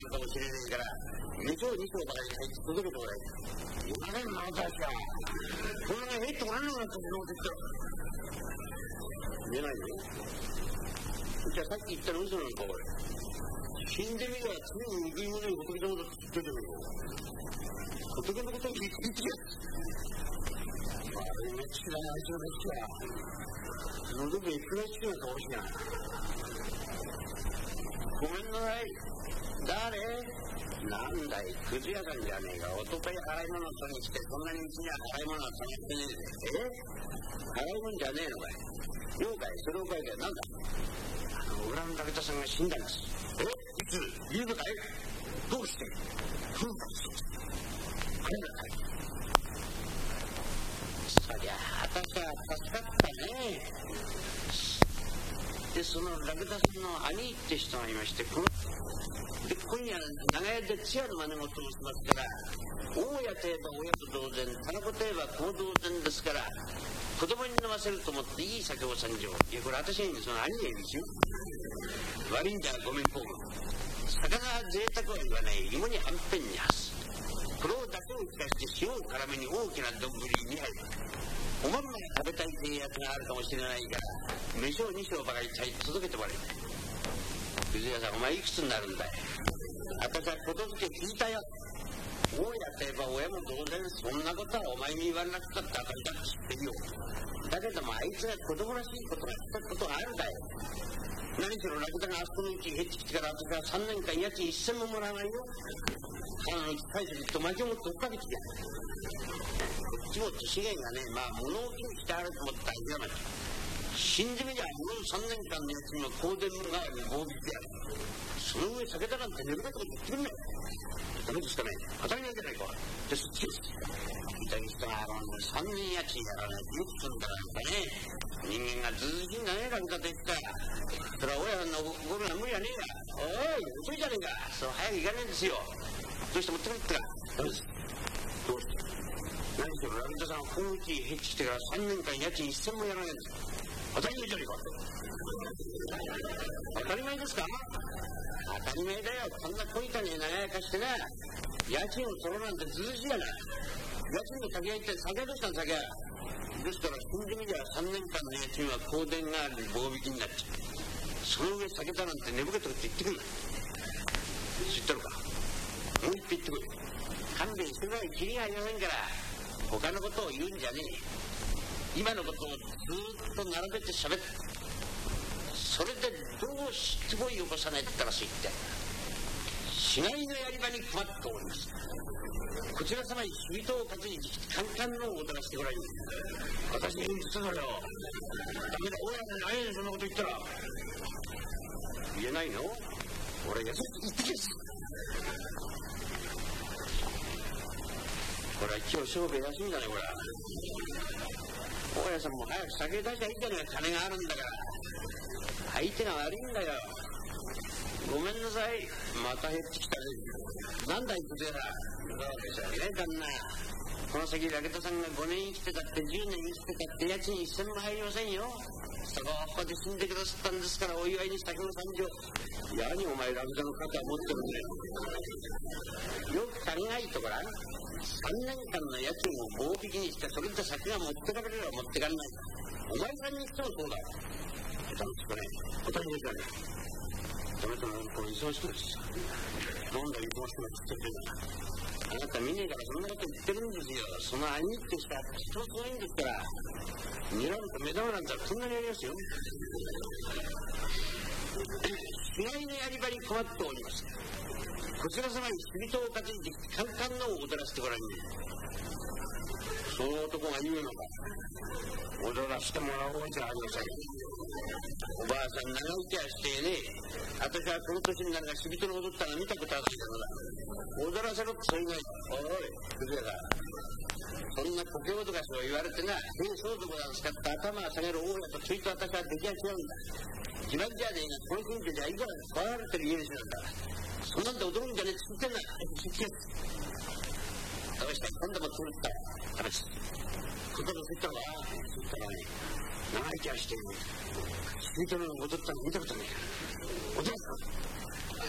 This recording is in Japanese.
かもしれないから、2章2章ばかり入って届けてもらえ。言われんの、私は。こんなに入ってこられなかったって言えないよ。じゃあさっき言ったの嘘なのか、これ。死んでみれば常に憎いものに仏のことって言ってるけど、仏のことに聞いてるやつ。あれめっちゃあいつのめっちゃ。その時いくら好きな顔しない。ごめんなさい。誰？なんだい、くず屋さんじゃねえか。おととい払い物を取りに来て、そんなにうちには払い物は溜まってねえで。払い物じゃねえのかい。了解、それを書いてなんだ。裏の武田さんが死んだんです。いつ？言うのかい？どうして？夫婦です。これだかい。そりゃあ、私は助かったね。で、そのラクダさんの兄って人がいまして、今夜長屋で通夜の真似事をしますから、大家といえば親と同然、田中といえば子同然ですから、子供に飲ませると思っていい酒を参上。いや、これ私にその兄がいるんですよ。悪いんだ、ごめんこう。魚は贅沢は言わない。芋にはんぺんにはす。これをだけを利かして塩を絡めに大きな丼に入る。おまんま食べたいというやつがあるかもしれないから、飯を2升ばかり届けてもらえ。くず屋さん、お前いくつになるんだい。私はことづけ聞いたよ。大家といえば親も同然、そんなことはお前に言われなくたって当たりだって知ってるよ。だけどもあいつが子供らしいことがしたことがあるんだよ。何しろラクダがあそこのうちに減ってきてから私は3年間家賃1000ももらわないよ。彼のうち返してくると巻きを持って追っかけてきた。こっちも資源がね、まあ物置にしてあると思ったらいけない。死んでみりゃもう3年間の家賃は香典代わりに棒引きである。その上酒だなんて寝るかとか言ってくんない。ダメですかね。当たり前じゃないか。じゃあそっちです。痛い人が3年家賃やらないとよくするんだなんかね。人間がずうずしいんだね、ラクダと言ったら。それは親さんのごめんは無理はねえや。おい、遅いじゃねえか。そう早く行かねえんですよ。どうして持ってくるってか。ダメです。どうして何しろラクダさんはこのうちに減ってきてから3年間家賃1000もやらないんです。当たり前じゃねえか。当たり前ですか。当たり前だよ。こんな小板に長やかしてな、家賃を取ろうなんてずうずしいやな。家賃の掛け合いって酒どうしたん酒は。ですから死んでみりゃ3年間の家賃は香典代わりに棒引きになっちゃう。その上酒だなんて寝ぼけたこと言ってくるな。知ってるか。もう一品言ってくる。勘弁してくらいきりがありませんから、他のことを言うんじゃねえ。今のことをずーっと並べて喋って、それでどうしつこいよこさないったらしいって。死骸のやり場に困っております。こちら様に死人を担いでカンカンのを踊らせてごらんよ。私に言ってただろ。ダメだ、親がないでそんなこと言ったら。言えないの？俺優しく言ってきます。これは今日勝負休みだね、これ。大家さんも早く酒出しゃいいじゃねえか。金があるんだから。相手が悪いんだよ。ごめんなさい。また減ってきたね。なんだいくぜら。そうでしょうね、旦那。この先ラクダさんが5年生きてたって10年生きてたって家賃1000も入りませんよ。そこは葉っぱで死んでくださったんですから、お祝いに酒の参上。やにお前ラクダの肩を持ってるんだよ。よく考えとこらん。3年間の家賃を棒引きにして、それで酒が持ってかれれば持ってかれない。お前さんにしてもそうだ。下手ですかね。当たり前じゃねえ。ダメとのこう忙しくです。飲んだり忙しくなって言ってる。あなた見ねえからそんなこと言ってるんですよ。その兄って人は人すごいんですから。ニラと目玉なんざこんなにありますよ。死骸のやり場に困っております。こちら様に死人を担いでカンカンのを踊らせてごらんよ。その男が言うのか。踊らせてもらおうじゃありません。おばあさん長生きはしてね。私はこの年になるが死人の踊ったの見たことあるけどな。踊らせろってそういうのに。おい、くず屋さん。そんなポケオとかしを言われてな、そうでございますかって頭を下げる大家とちょいと私は出来が違うんだ。自慢じゃねえが、この国じゃいくら変わられてる家ですなんだ。そんなんで踊るんじゃねえって言ってんだ。どうした今度も作った。試す。ここで作ったのは、作ったのに、長生きはしてる。死人の踊ったの見たことねえ。踊るか